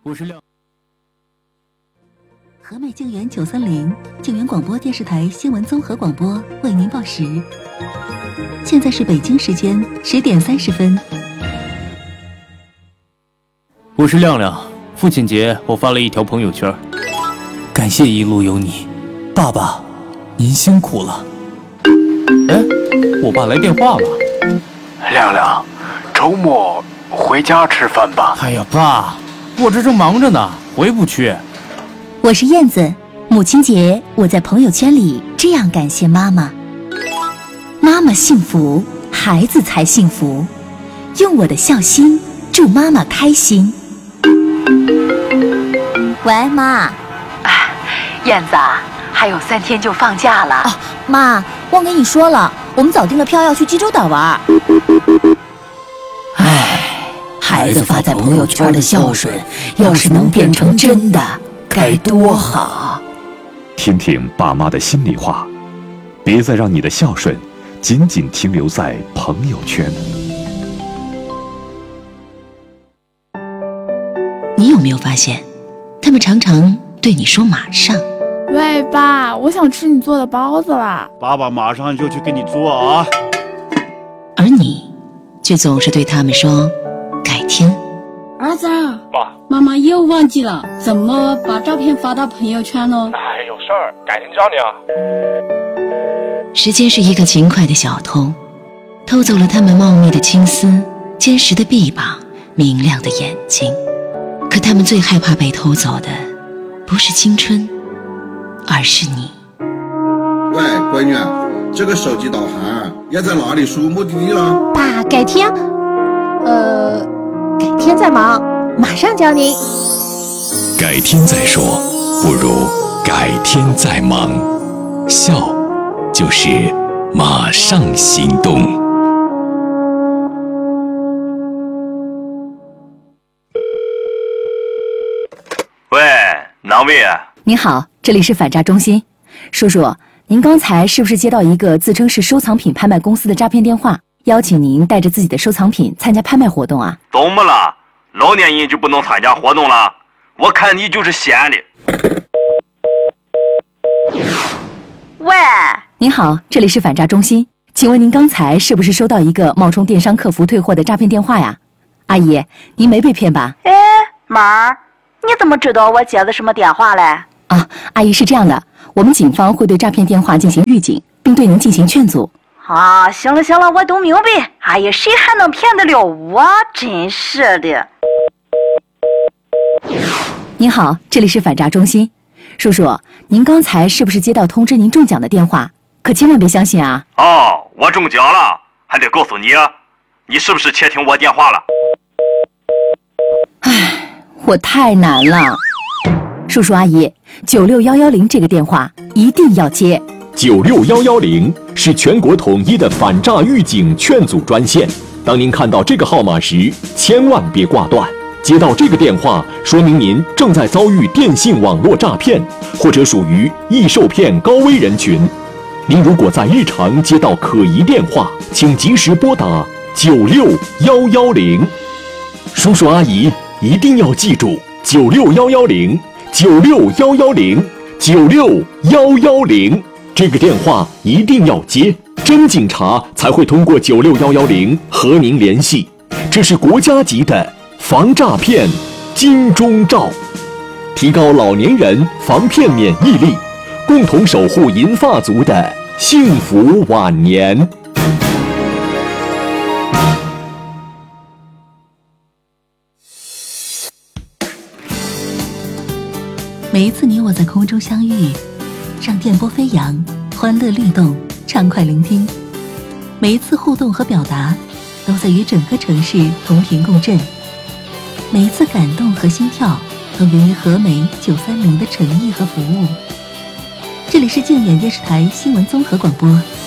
我是亮。 和美静园930静园广播电视台新闻综合广播为您报时，现在是北京时间10点30分。 我是亮亮，父亲节我发了一条朋友圈，感谢一路有你，爸爸，您辛苦了。哎，我爸来电话了。 亮亮，周末回家吃饭吧。 哎呀，爸，我这正忙着呢，回不去。 我是燕子，母亲节我在朋友圈里这样感谢妈妈：妈妈幸福，孩子才幸福。用我的孝心祝妈妈开心。喂，妈。 燕子啊，还有3天就放假了。 妈，忘跟你说了，我们早订了票要去济州岛玩。 孩子发在朋友圈的孝顺，要是能变成真的，该多好。 听听爸妈的心里话，别再让你的孝顺仅仅停留在朋友圈。 你有没有发现，他们常常对你说马上。 喂，爸，我想吃你做的包子啦。 爸爸马上就去给你做啊。 而你却总是对他们说改天。 儿子， 爸， 妈妈又忘记了怎么把照片发到朋友圈呢？ 有事儿，改天教你啊。 时间是一个勤快的小偷，偷走了他们茂密的青丝、坚实的臂膀、明亮的眼睛。可他们最害怕被偷走的，不是青春，而是你。 喂，闺女，这个手机导航要在哪里输目的地了？ 爸，改天再忙，马上教您。 改天再说，不如改天再忙。笑，就是马上行动。 喂，哪位？ 您好，这里是反诈中心。叔叔，您刚才是不是接到一个自称是收藏品拍卖公司的诈骗电话，邀请您带着自己的收藏品参加拍卖活动啊？ 怎么了？老年人就不能参加活动了？我看你就是闲的。 喂， 您好，这里是反诈中心，请问您刚才是不是收到一个冒充电商客服退货的诈骗电话呀？阿姨，您没被骗吧？ 妈儿，你怎么知道我接的什么电话嘞？ 阿姨，是这样的，我们警方会对诈骗电话进行预警，并对您进行劝阻。 行了，我都明白。哎呀，谁还能骗得了我？真是的。 您好，这里是反诈中心。叔叔，您刚才是不是接到通知您中奖的电话？可千万别相信啊！ 我中奖了，还得告诉你，你是不是窃听我电话了？ 我太难了。叔叔阿姨，96110这个电话一定要接。 96110是全国统一的反诈预警劝阻专线。当您看到这个号码时，千万别挂断。接到这个电话，说明您正在遭遇电信网络诈骗，或者属于易受骗高危人群。您如果在日常接到可疑电话，请及时拨打96110。叔叔阿姨一定要记住96110，96110，96110，这个电话一定要接，真警察才会通过96110和您联系。这是国家级的防诈骗金钟罩，提高老年人防骗免疫力，共同守护银发族的幸福晚年。 每一次你我在空中相遇，让电波飞扬，欢乐律动，畅快聆听。每一次互动和表达，都在与整个城市同频共振。每一次感动和心跳，都源于和美930的诚意和服务。这里是静远电视台新闻综合广播